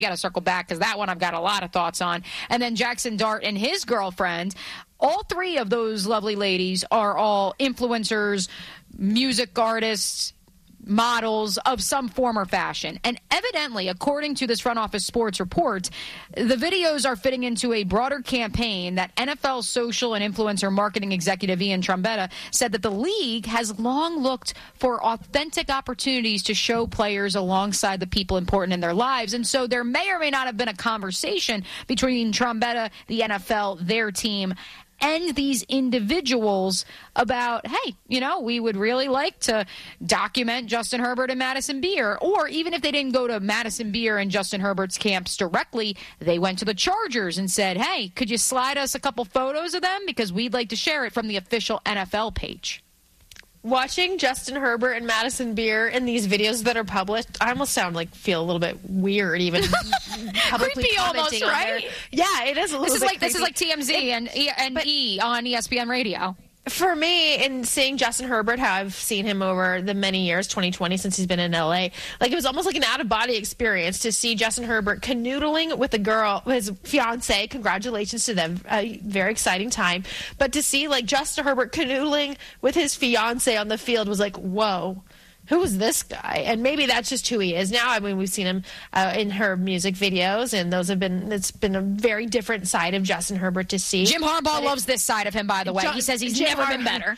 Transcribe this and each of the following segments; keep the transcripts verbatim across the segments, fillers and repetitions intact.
got to circle back because that one I've got a lot of thoughts on. And then Jackson Dart and his girlfriend. All three of those lovely ladies are all influencers, music artists, models of some form or fashion. And evidently, according to this Front Office Sports report, the videos are fitting into a broader campaign that N F L social and influencer marketing executive Ian Trombetta said that the league has long looked for authentic opportunities to show players alongside the people important in their lives. And so there may or may not have been a conversation between Trombetta, the N F L, their team, and these individuals about, hey, you know, we would really like to document Justin Herbert and Madison Beer. Or even if they didn't go to Madison Beer and Justin Herbert's camps directly, they went to the Chargers and said, hey, could you slide us a couple photos of them? Because we'd like to share it from the official N F L page. Watching Justin Herbert and Madison Beer in these videos that are published, I almost sound like feel a little bit weird, even publicly creepy almost, right? Their, yeah, it is a little this is bit like creepy. This is like T M Z it, and, e, and but, E on E S P N Radio. For me, in seeing Justin Herbert, how I've seen him over the many years, twenty twenty, since he's been in L A, like it was almost like an out-of-body experience to see Justin Herbert canoodling with a girl, his fiance. Congratulations to them. A very exciting time. But to see like Justin Herbert canoodling with his fiance on the field was like, whoa. Who is this guy? And maybe that's just who he is now. I mean, we've seen him uh, in her music videos, and those have been, it's been a very different side of Justin Herbert to see. Jim Harbaugh but loves it, this side of him, by the way. John, he says he's Jim never Har- been better.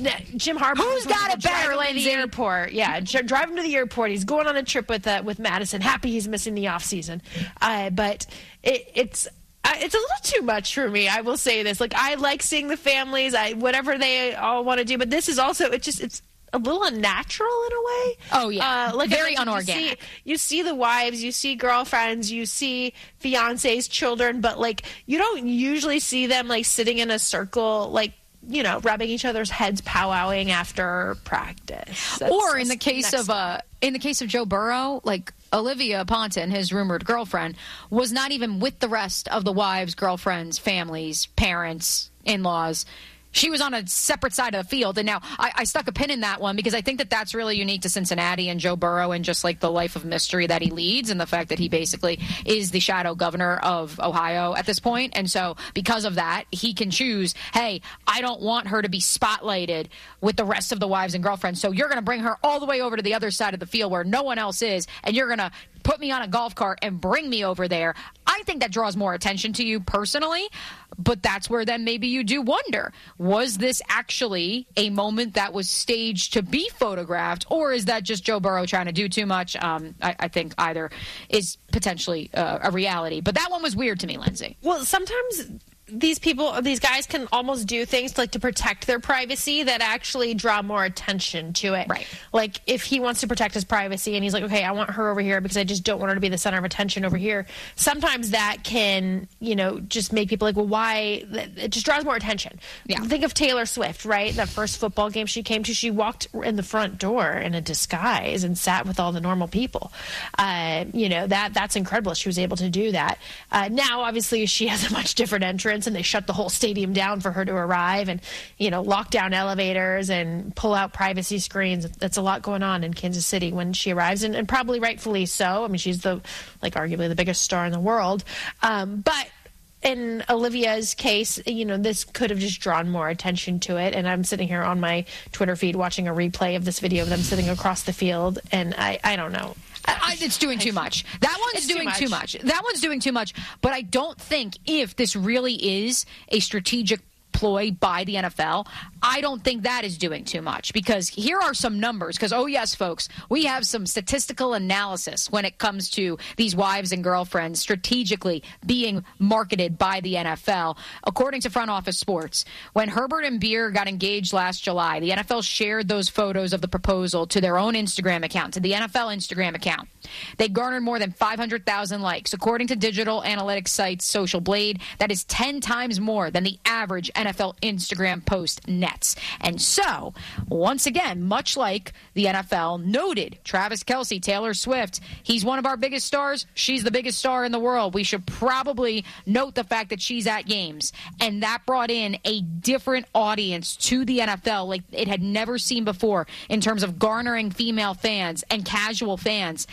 Jim Harbaugh. Who's got it better, drive him to the airport? Yeah, drive him to the airport. He's going on a trip with uh, with Madison. Happy he's missing the offseason. Uh, but it, it's... Uh, it's a little too much for me. I will say this. Like, I like seeing the families, I whatever they all want to do, but this is also, it just, it's a little unnatural in a way. Oh, yeah. Uh, like Very I mean, unorganic. You see, you see the wives, you see girlfriends, you see fiancés, children, but, like, you don't usually see them, like, sitting in a circle, like, you know, rubbing each other's heads, powwowing after practice. That's or in the case next of uh, in the case of Joe Burrow, like Olivia Ponton, his rumored girlfriend, was not even with the rest of the wives, girlfriends, families, parents, in-laws. She was on a separate side of the field. And now I, I stuck a pin in that one because I think that that's really unique to Cincinnati and Joe Burrow and just like the life of mystery that he leads and the fact that he basically is the shadow governor of Ohio at this point. And so because of that, he can choose, hey, I don't want her to be spotlighted with the rest of the wives and girlfriends. So you're going to bring her all the way over to the other side of the field where no one else is. And you're going to put me on a golf cart and bring me over there. I think that draws more attention to you personally, but that's where then maybe you do wonder, was this actually a moment that was staged to be photographed, or is that just Joe Burrow trying to do too much? Um, I, I think either is potentially uh, a reality, but that one was weird to me, Lindsay. Well, sometimes these people, these guys can almost do things like to protect their privacy that actually draw more attention to it. Right. Like if he wants to protect his privacy and he's like, okay, I want her over here because I just don't want her to be the center of attention over here. Sometimes that can, you know, just make people like, well, why? It just draws more attention. Yeah. Think of Taylor Swift, right? That first football game she came to, she walked in the front door in a disguise and sat with all the normal people. Uh, you know, that that's incredible. She was able to do that. Uh, now, obviously, she has a much different entrance, and they shut the whole stadium down for her to arrive and, you know, lock down elevators and pull out privacy screens. That's a lot going on in Kansas City when she arrives, and, and probably rightfully so. I mean, she's the, like, arguably the biggest star in the world. Um, but in Olivia's case, you know, this could have just drawn more attention to it. And I'm sitting here on my Twitter feed watching a replay of this video of them sitting across the field, and I, I don't know. I, it's doing too much. That one's It's doing too too much. much. That one's doing too much. But I don't think if this really is a strategic ploy by the N F L, I don't think that is doing too much, because here are some numbers. Because, oh, yes, folks, we have some statistical analysis when it comes to these wives and girlfriends strategically being marketed by the N F L. According to Front Office Sports, when Herbert and Beer got engaged last July, the N F L shared those photos of the proposal to their own Instagram account, to the N F L Instagram account. They garnered more than five hundred thousand likes. According to digital analytics site Social Blade, that is ten times more than the average N F L Instagram post nets. And so, once again, much like the N F L noted, Travis Kelce, Taylor Swift, he's one of our biggest stars. She's the biggest star in the world. We should probably note the fact that she's at games. And that brought in a different audience to the N F L like it had never seen before in terms of garnering female fans and casual fans.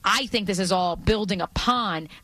I think this is all building upon